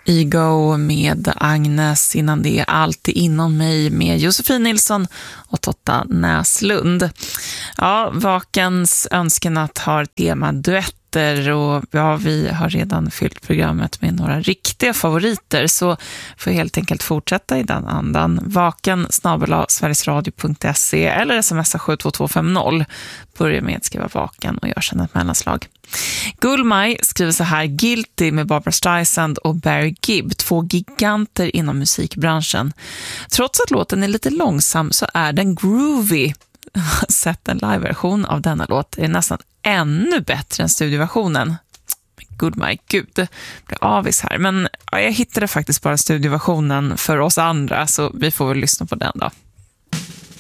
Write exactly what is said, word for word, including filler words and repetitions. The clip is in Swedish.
Ego med Agnes, innan det är Alltid inom mig med Josefin Nilsson och Totta Näslund. Ja, Vakens önskenatt har tema duetter och ja, vi har redan fyllt programmet med några riktiga favoriter, så får helt enkelt fortsätta i den andan. Vaken snabel-a sverigesradio punkt se eller smsa sju två två fem noll. Börja med att skriva vaken och gör sedan ett mellanslag. Gullmaj skriver så här: Guilty med Barbra Streisand och Barry Gibb, två giganter inom musikbranschen. Trots att låten är lite långsam så är den groovy. Sett en liveversion av denna låt är nästan ännu bättre än studioversionen. Gullmaj, gud, det blir avis här. Men ja, jag hittade faktiskt bara studioversionen för oss andra, så vi får väl lyssna på den då.